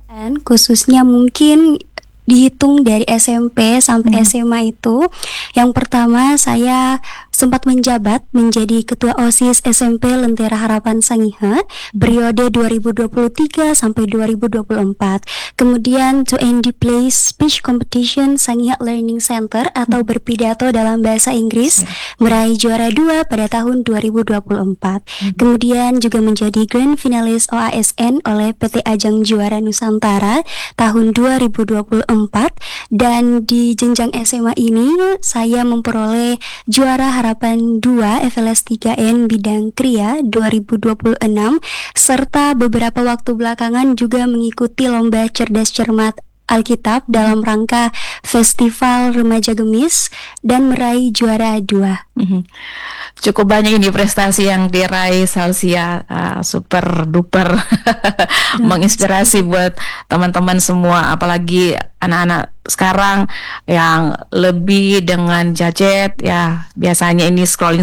Khususnya mungkin dihitung dari SMP sampai SMA itu, yang pertama saya sempat menjabat menjadi Ketua OSIS SMP Lentera Harapan Sangihe periode 2023 sampai 2024. Kemudian to ND Play Speech Competition Sangihe Learning Center atau berpidato dalam bahasa Inggris, meraih juara 2 pada tahun 2024. Kemudian juga menjadi Grand Finalis OASN oleh PT Ajang Juara Nusantara tahun 2024, dan di jenjang SMA ini saya memperoleh juara Harapan 2 FLS 3N bidang Kriya 2026, serta beberapa waktu belakangan juga mengikuti lomba cerdas cermat Alkitab dalam rangka Festival Remaja Gemis dan meraih juara 2. Cukup banyak ini prestasi yang diraih Salsia, super duper menginspirasi buat teman-teman semua, apalagi anak-anak sekarang yang lebih dengan gadget ya, biasanya ini scrolling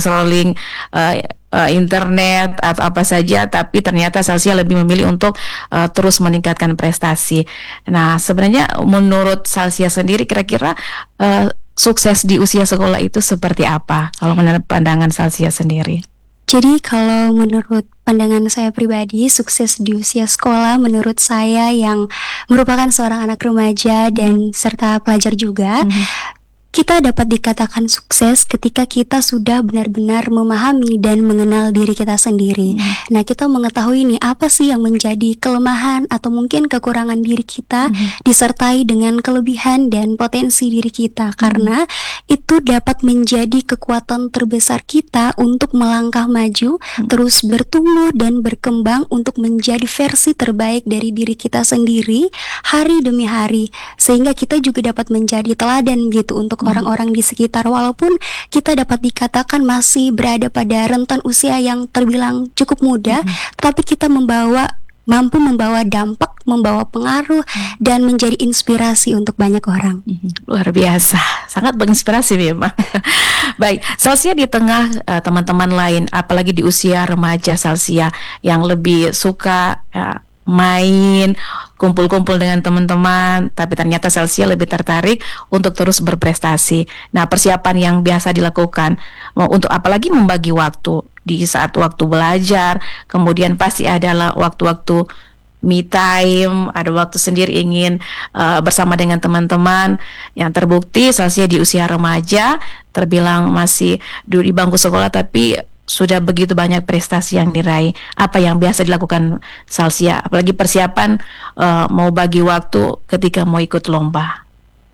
internet atau apa saja, tapi ternyata Salsia lebih memilih untuk terus meningkatkan prestasi. Nah, sebenarnya menurut Salsia sendiri kira-kira sukses di usia sekolah itu seperti apa kalau menurut pandangan Salsia sendiri? Jadi kalau menurut pandangan saya pribadi, sukses di usia sekolah menurut saya yang merupakan seorang anak remaja dan serta pelajar juga, kita dapat dikatakan sukses ketika kita sudah benar-benar memahami dan mengenal diri kita sendiri. Nah, kita mengetahui nih apa sih yang menjadi kelemahan atau mungkin kekurangan diri kita, disertai dengan kelebihan dan potensi diri kita, karena itu dapat menjadi kekuatan terbesar kita untuk melangkah maju, terus bertumbuh dan berkembang untuk menjadi versi terbaik dari diri kita sendiri hari demi hari, sehingga kita juga dapat menjadi teladan gitu untuk orang-orang di sekitar, walaupun kita dapat dikatakan masih berada pada rentan usia yang terbilang cukup muda, tapi kita mampu membawa dampak, membawa pengaruh, dan menjadi inspirasi untuk banyak orang. Luar biasa, sangat menginspirasi memang. Baik, Salsia di tengah teman-teman lain, apalagi di usia remaja Salsia yang lebih suka main, kumpul-kumpul dengan teman-teman, tapi ternyata Salsia lebih tertarik untuk terus berprestasi. Nah, persiapan yang biasa dilakukan untuk apalagi membagi waktu di saat waktu belajar, kemudian pasti adalah waktu-waktu me time, ada waktu sendiri ingin bersama dengan teman-teman. Yang terbukti Salsia di usia remaja terbilang masih di bangku sekolah, tapi sudah begitu banyak prestasi yang diraih. Apa yang biasa dilakukan Salsia, apalagi persiapan mau bagi waktu ketika mau ikut lomba?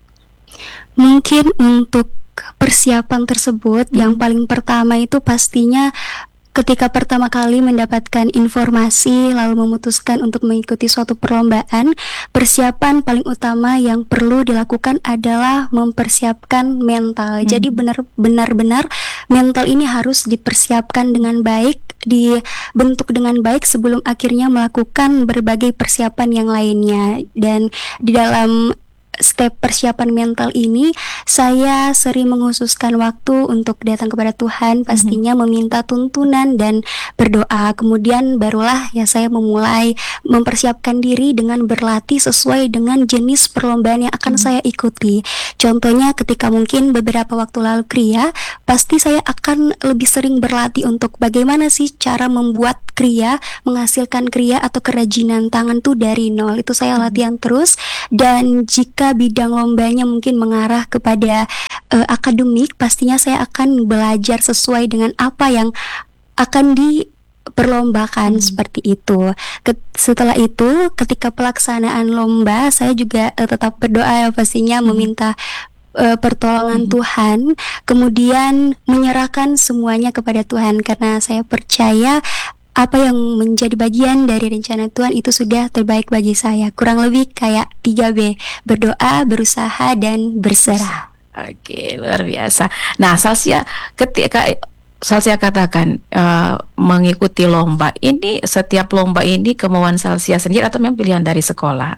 Mungkin untuk persiapan tersebut yang paling pertama itu pastinya ketika pertama kali mendapatkan informasi lalu memutuskan untuk mengikuti suatu perlombaan, persiapan paling utama yang perlu dilakukan adalah mempersiapkan mental. Jadi benar-benar mental ini harus dipersiapkan dengan baik, dibentuk dengan baik sebelum akhirnya melakukan berbagai persiapan yang lainnya. Dan di dalam step persiapan mental ini, saya sering menghususkan waktu untuk datang kepada Tuhan, pastinya meminta tuntunan dan berdoa. Kemudian barulah ya saya memulai mempersiapkan diri dengan berlatih sesuai dengan jenis perlombaan yang akan saya ikuti. Contohnya ketika mungkin beberapa waktu lalu kriya, pasti saya akan lebih sering berlatih untuk bagaimana sih cara membuat kriya, menghasilkan kriya atau kerajinan tangan tuh dari nol. Itu saya latihan terus, dan jika bidang lombanya mungkin mengarah kepada akademik, pastinya saya akan belajar sesuai dengan apa yang akan diperlombakan seperti itu. Setelah itu, ketika pelaksanaan lomba, saya juga tetap berdoa ya, pastinya meminta pertolongan Tuhan, kemudian menyerahkan semuanya kepada Tuhan, karena saya percaya apa yang menjadi bagian dari rencana Tuhan itu sudah terbaik bagi saya. Kurang lebih kayak 3B, berdoa, berusaha, dan berserah. Oke, luar biasa. Nah, Salsia, ketika Salsia katakan mengikuti lomba, ini setiap lomba ini kemauan Salsia sendiri atau memang pilihan dari sekolah?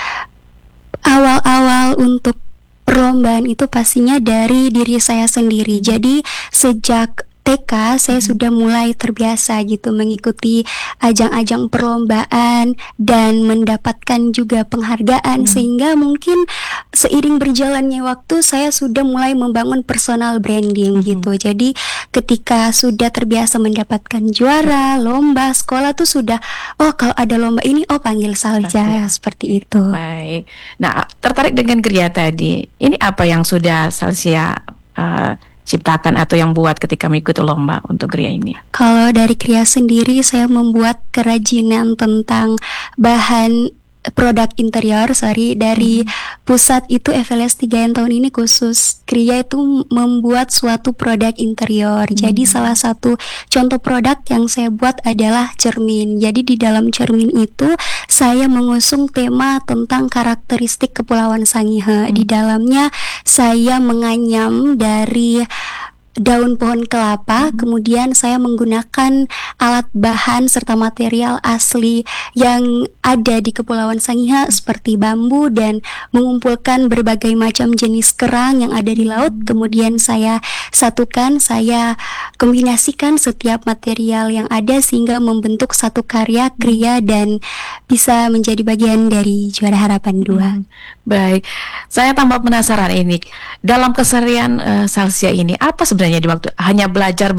Awal-awal untuk perlombaan itu pastinya dari diri saya sendiri. Jadi sejak TK saya sudah mulai terbiasa gitu mengikuti ajang-ajang perlombaan dan mendapatkan juga penghargaan, sehingga mungkin seiring berjalannya waktu saya sudah mulai membangun personal branding gitu. Jadi ketika sudah terbiasa mendapatkan juara lomba sekolah tuh sudah, oh kalau ada lomba ini oh panggil Salja, seperti itu. Baik. Nah, tertarik dengan Gria tadi. Ini apa yang sudah Salsia ciptakan atau yang buat ketika mengikuti lomba untuk Gria ini? Kalau dari Kria sendiri, saya membuat kerajinan tentang bahan produk interior, dari pusat itu FLS 3 yang tahun ini khusus Kria itu membuat suatu produk interior. Jadi salah satu contoh produk yang saya buat adalah cermin. Jadi di dalam cermin itu saya mengusung tema tentang karakteristik Kepulauan Sangihe. Di dalamnya saya menganyam dari daun pohon kelapa, kemudian saya menggunakan alat bahan serta material asli yang ada di Kepulauan Sangihe seperti bambu dan mengumpulkan berbagai macam jenis kerang yang ada di laut. Kemudian saya satukan, saya kombinasikan setiap material yang ada sehingga membentuk satu karya Kria dan bisa menjadi bagian dari Juara Harapan 2. Baik, saya tambah penasaran ini. Dalam keseharian Salsia ini apa sebenarnya di waktu hanya belajar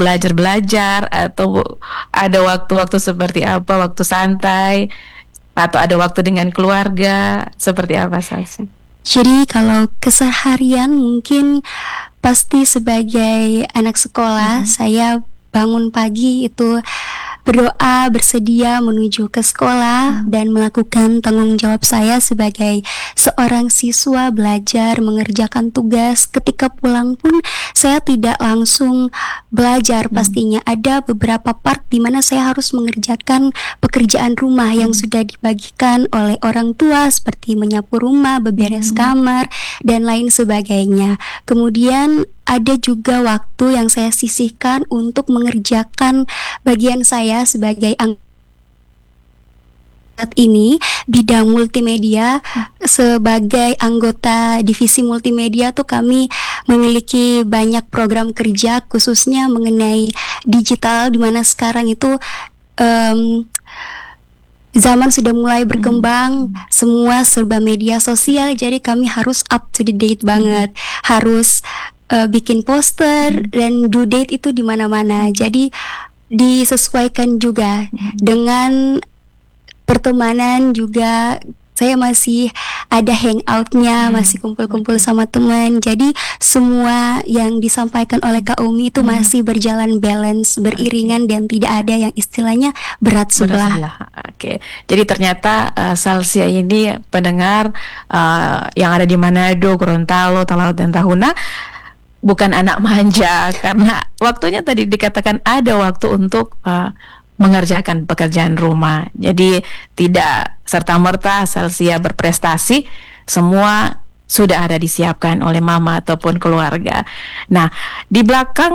atau ada waktu-waktu seperti apa, waktu santai atau ada waktu dengan keluarga, seperti apa Salsia? Jadi kalau keseharian mungkin pasti sebagai anak sekolah, saya bangun pagi itu berdoa, bersedia menuju ke sekolah dan melakukan tanggung jawab saya sebagai seorang siswa, belajar, mengerjakan tugas. Ketika pulang pun saya tidak langsung belajar, pastinya ada beberapa part di mana saya harus mengerjakan pekerjaan rumah yang sudah dibagikan oleh orang tua seperti menyapu rumah, beberes kamar dan lain sebagainya. Kemudian ada juga waktu yang saya sisihkan untuk mengerjakan bagian saya sebagai saat ini bidang multimedia. Sebagai anggota divisi multimedia tuh kami memiliki banyak program kerja khususnya mengenai digital, di mana sekarang itu zaman sudah mulai berkembang, semua serba media sosial, jadi kami harus up to the date banget, harus bikin poster dan due date itu di mana-mana. Jadi disesuaikan juga dengan pertemanan juga. Saya masih ada hangoutnya, masih kumpul-kumpul sama teman. Jadi semua yang disampaikan oleh Kak Umi itu masih berjalan balance, beriringan dan tidak ada yang istilahnya berat sebelah. Oke. Jadi ternyata Salsia ini pendengar yang ada di Manado, Gorontalo, Talaut dan Tahuna bukan anak manja, karena waktunya tadi dikatakan ada waktu untuk mengerjakan pekerjaan rumah. Jadi tidak serta-merta Salsia berprestasi, semua sudah ada disiapkan oleh mama ataupun keluarga. Nah, di belakang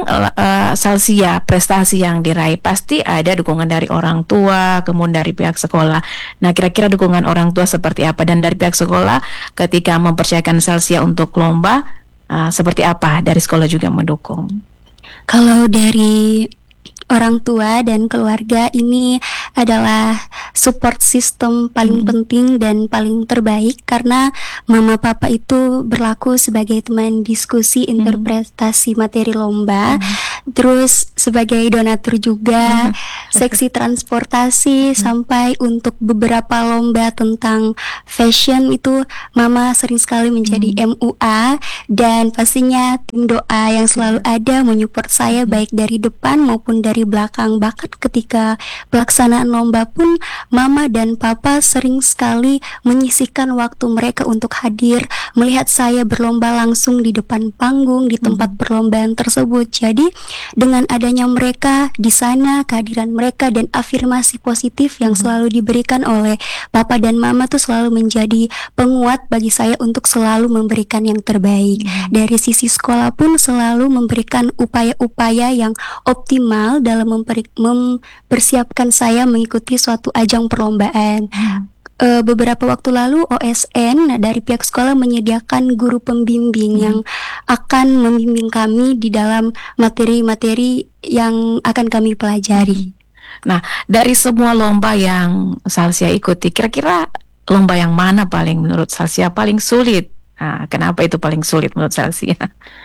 Salsia prestasi yang diraih pasti ada dukungan dari orang tua, kemudian dari pihak sekolah. Nah, kira-kira dukungan orang tua seperti apa, dan dari pihak sekolah ketika mempercayakan Salsia untuk lomba, seperti apa dari sekolah juga mendukung? Kalau dari orang tua dan keluarga, ini adalah support system paling penting dan paling terbaik, karena mama papa itu berlaku sebagai teman diskusi interpretasi materi lomba, terus sebagai donatur juga, seksi transportasi, sampai untuk beberapa lomba tentang fashion itu mama sering sekali menjadi MUA, dan pastinya tim doa yang selalu ada menyupport saya baik dari depan maupun dari belakang. Bahkan ketika pelaksanaan lomba pun mama dan papa sering sekali menyisihkan waktu mereka untuk hadir melihat saya berlomba langsung di depan panggung di tempat perlombaan tersebut. Jadi dengan adanya mereka di sana, kehadiran mereka dan afirmasi positif yang selalu diberikan oleh papa dan mama tuh selalu menjadi penguat bagi saya untuk selalu memberikan yang terbaik. Dari sisi sekolah pun selalu memberikan upaya-upaya yang optimal dalam mempersiapkan saya mengikuti suatu ajang perlombaan. beberapa waktu lalu OSN dari pihak sekolah menyediakan guru pembimbing yang akan membimbing kami di dalam materi-materi yang akan kami pelajari. Nah, dari semua lomba yang Salsia ikuti, kira-kira lomba yang mana paling menurut Salsia paling sulit? Nah, kenapa itu paling sulit menurut Salsia?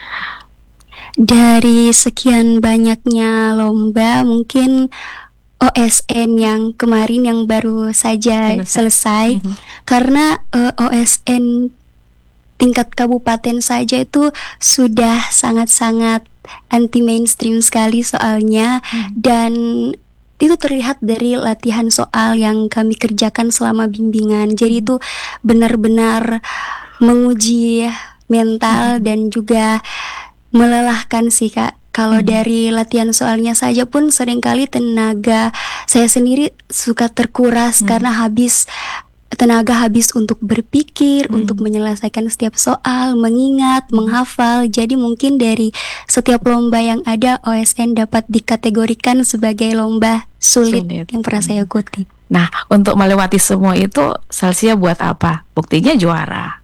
Dari sekian banyaknya lomba, mungkin OSN yang kemarin yang baru saja selesai, karena OSN tingkat kabupaten saja itu sudah sangat-sangat anti mainstream sekali soalnya, dan itu terlihat dari latihan soal yang kami kerjakan selama bimbingan. Jadi itu benar-benar menguji mental dan juga melelahkan sih, Kak. Kalau dari latihan soalnya saja pun seringkali tenaga saya sendiri suka terkuras karena tenaga habis untuk berpikir, untuk menyelesaikan setiap soal, mengingat, menghafal. Jadi mungkin dari setiap lomba yang ada, OSN dapat dikategorikan sebagai lomba sulit yang pernah saya ikuti. Nah, untuk melewati semua itu, Salsia buat apa? Buktinya juara.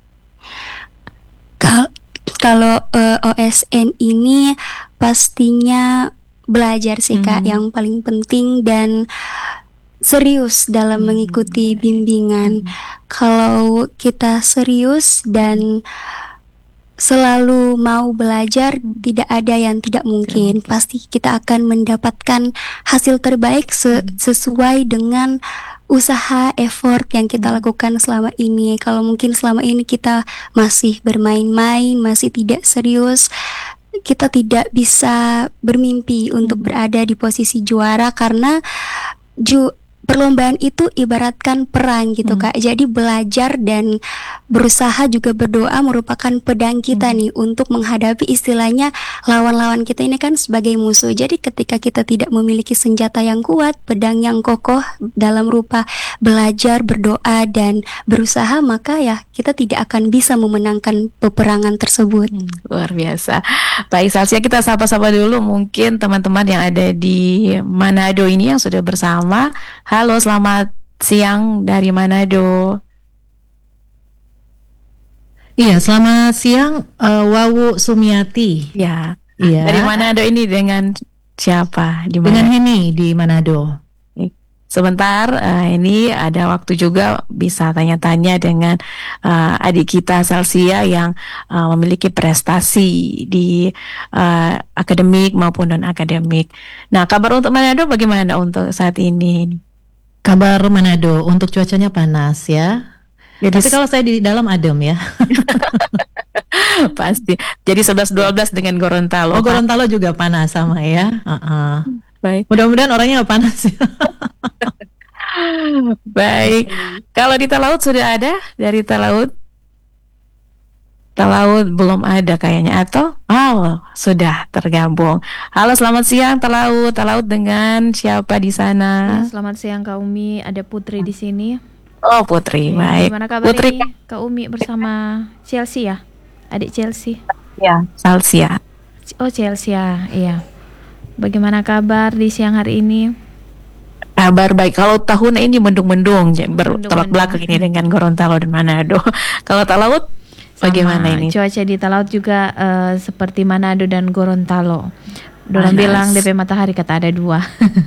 Kalau OSN ini pastinya belajar sih, Kak, yang paling penting, dan serius dalam mengikuti bimbingan. Kalau kita serius dan selalu mau belajar, tidak ada yang tidak mungkin. Pasti kita akan mendapatkan hasil terbaik sesuai dengan usaha, effort yang kita lakukan selama ini. Kalau mungkin selama ini kita masih bermain-main, masih tidak serius, kita tidak bisa bermimpi untuk berada di posisi juara, karena perlombaan itu ibaratkan perang gitu, Kak. Jadi belajar dan berusaha juga berdoa merupakan pedang kita nih untuk menghadapi, istilahnya lawan-lawan kita ini kan sebagai musuh. Jadi ketika kita tidak memiliki senjata yang kuat, pedang yang kokoh dalam rupa belajar, berdoa, dan berusaha, maka ya kita tidak akan bisa memenangkan peperangan tersebut. Luar biasa. Baik, Salsia, kita sapa-sapa dulu mungkin teman-teman yang ada di Manado ini yang sudah bersama. Halo, selamat siang dari Manado. Iya, selamat siang, Wawu Sumiati. Ya, Iya. dari Manado ini dengan siapa? Di mana? Dengan Heni di Manado. Sebentar, ini ada waktu juga bisa tanya-tanya dengan adik kita Salsia yang memiliki prestasi di akademik maupun non-akademik. Nah, kabar untuk Manado bagaimana untuk saat ini? Kabar Manado, untuk cuacanya panas ya. Jadi Tapi kalau saya di dalam adem ya. pasti. Jadi 11-12 dengan Gorontalo. Oh, Gorontalo juga panas sama ya. Baik. Mudah-mudahan orangnya nggak panas ya. Baik. Kalau di Talaut sudah ada dari Talaut? Talaut belum ada kayaknya, atau sudah tergabung. Halo, selamat siang Talaut. Talaut dengan siapa di sana? Ya, selamat siang Kak Umi, ada Putri di sini. Oh, Putri, baik. Gimana kabar Putri, ini Kak Umi bersama Chelsea ya? Adik Chelsea. ya, Salsia. Oh, Chelsea ya, iya. Bagaimana kabar di siang hari ini? Kabar baik. Kalau tahun ini mendung-mendung, bertolak belakang ini dengan Gorontalo dan Manado. Kalau Talaut bagaimana ini? Cuaca di Talaut juga seperti Manado dan Gorontalo. Dorang Panas. bilang DP matahari kata ada dua.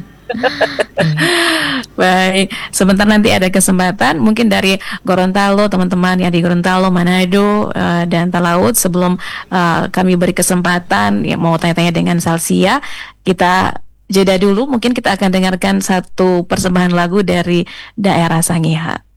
Baik, sebentar nanti ada kesempatan mungkin dari Gorontalo, teman-teman yang di Gorontalo, Manado, dan Talaut. Sebelum kami beri kesempatan ya mau tanya-tanya dengan Salsia, kita jeda dulu. Mungkin kita akan dengarkan satu persembahan lagu dari daerah Sangiha.